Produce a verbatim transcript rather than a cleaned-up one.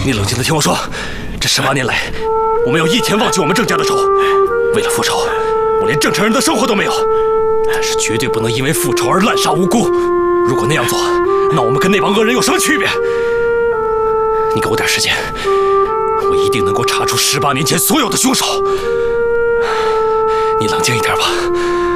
你冷静地听我说，这十八年来，我没有一天忘记我们郑家的仇。为了复仇，我连正常人的生活都没有，但是绝对不能因为复仇而滥杀无辜。如果那样做，那我们跟那帮恶人有什么区别？你给我点时间，我一定能够查出十八年前所有的凶手。你冷静一点吧。